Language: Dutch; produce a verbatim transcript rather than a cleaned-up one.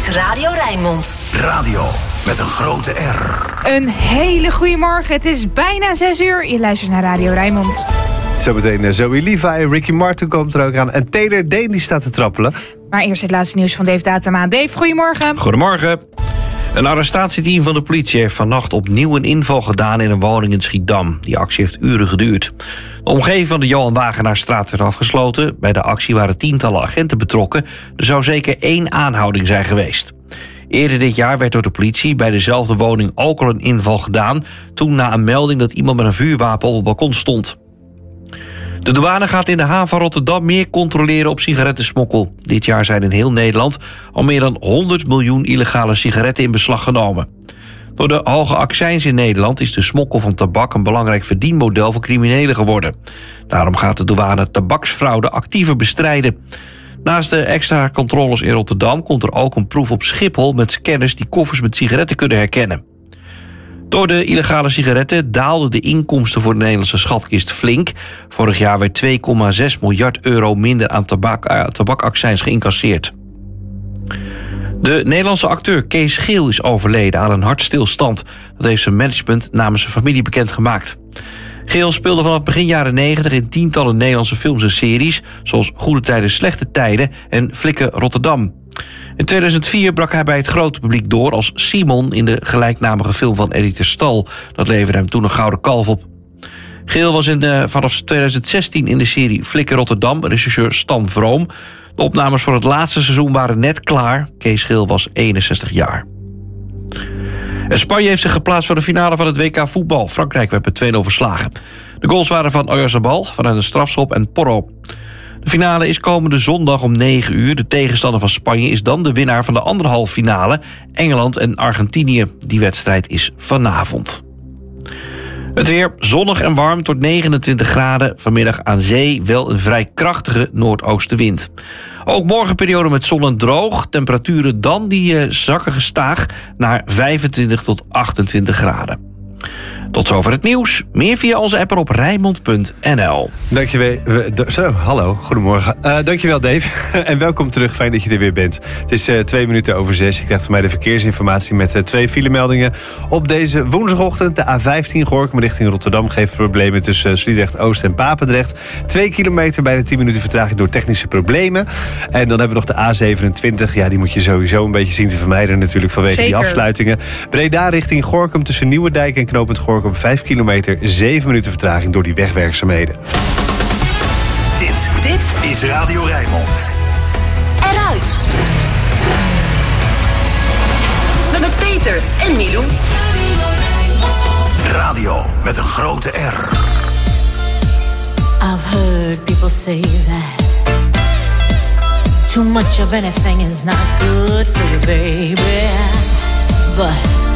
is Radio Rijnmond. Radio met een grote R. Een hele goede morgen. Het is bijna zes uur. Je luistert naar Radio Rijnmond. Zometeen Zoe Levi, Ricky Martin komt er ook aan. En Taylor Dane die staat te trappelen. Maar eerst het laatste nieuws van Dave Datema. Dave, goedemorgen. Goedemorgen. Een arrestatieteam van de politie heeft vannacht opnieuw een inval gedaan in een woning in Schiedam. Die actie heeft uren geduurd. De omgeving van de Johan Wagenaarstraat werd afgesloten. Bij de actie waren tientallen agenten betrokken. Er zou zeker één aanhouding zijn geweest. Eerder dit jaar werd door de politie bij dezelfde woning ook al een inval gedaan. Toen na een melding dat iemand met een vuurwapen op het balkon stond. De douane gaat in de haven van Rotterdam meer controleren op sigarettensmokkel. Dit jaar zijn in heel Nederland al meer dan honderd miljoen illegale sigaretten in beslag genomen. Door de hoge accijns in Nederland is de smokkel van tabak een belangrijk verdienmodel voor criminelen geworden. Daarom gaat de douane tabaksfraude actiever bestrijden. Naast de extra controles in Rotterdam komt er ook een proef op Schiphol met scanners die koffers met sigaretten kunnen herkennen. Door de illegale sigaretten daalden de inkomsten voor de Nederlandse schatkist flink. Vorig jaar werd twee komma zes miljard euro minder aan tabak, uh, tabakaccijns geïncasseerd. De Nederlandse acteur Kees Geel is overleden aan een hartstilstand. Dat heeft zijn management namens zijn familie bekendgemaakt. Geel speelde vanaf begin jaren negentig in tientallen Nederlandse films en series, zoals Goede Tijden, Slechte Tijden en Flikken Rotterdam. In tweeduizend vier brak hij bij het grote publiek door als Simon in de gelijknamige film van Eddie ter Stal. Dat leverde hem toen een gouden kalf op. Geel was in de, vanaf tweeduizend zestien in de serie Flikken Rotterdam, regisseur Stan Vroom. De opnames voor het laatste seizoen waren net klaar. Kees Geel was eenenzestig jaar. En Spanje heeft zich geplaatst voor de finale van het W K voetbal. Frankrijk werd met twee nul verslagen. De goals waren van Oyarzabal vanuit een strafschop en Porro. De finale is komende zondag om negen uur. De tegenstander van Spanje is dan de winnaar van de andere halve finale. Engeland en Argentinië. Die wedstrijd is vanavond. Het weer zonnig en warm tot negenentwintig graden. Vanmiddag aan zee wel een vrij krachtige noordoostenwind. Ook morgen periode met zon en droog. Temperaturen dan die uh, zakken gestaag naar vijfentwintig tot achtentwintig graden. Tot zover het nieuws. Meer via onze app op Rijnmond punt n l. Dankjewel. Zo, hallo, goedemorgen. Uh, dankjewel Dave. En welkom terug. Fijn dat je er weer bent. Het is uh, twee minuten over zes. Je krijgt van mij de verkeersinformatie met uh, twee filemeldingen. Op deze woensdagochtend de A vijftien Gorinchem richting Rotterdam geeft problemen tussen uh, Sliedrecht Oost en Papendrecht. Twee kilometer, bijna tien minuten vertraging door technische problemen. En dan hebben we nog de A zevenentwintig. Ja, die moet je sowieso een beetje zien te vermijden natuurlijk vanwege Zeker. Die afsluitingen. Breda richting Gorinchem tussen Nieuwedijk en knooppunt Gorinchem. vijf kilometer, zeven minuten vertraging door die wegwerkzaamheden. Dit, Dit is Radio Rijnmond. eruit. Met Peter en Milou. Radio met een grote R. I've heard people say that too much of anything is not good for you, baby. But